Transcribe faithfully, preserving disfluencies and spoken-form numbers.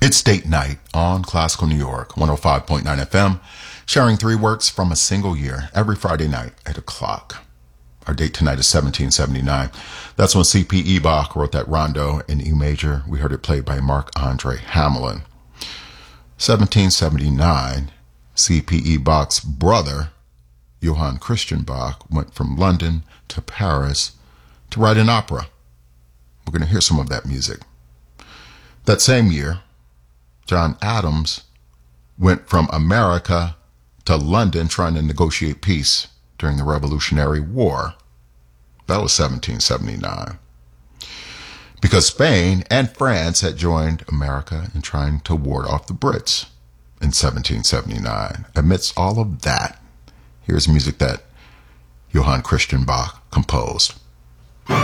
It's date night on Classical New York, one oh five point nine F M, sharing three works from a single year every Friday night at eight o'clock. Our date tonight is seventeen seventy-nine. That's when C P E Bach wrote that rondo in E major. We heard it played by Marc-Andre Hamelin. seventeen seventy-nine, C P E Bach's brother, Johann Christian Bach, went from London to Paris to write an opera. We're going to hear some of that music. That same year, John Adams went from America to London trying to negotiate peace during the Revolutionary War. That was seventeen seventy-nine. Because Spain and France had joined America in trying to ward off the Brits in seventeen seventy-nine. Amidst all of that, here's music that Johann Christian Bach composed.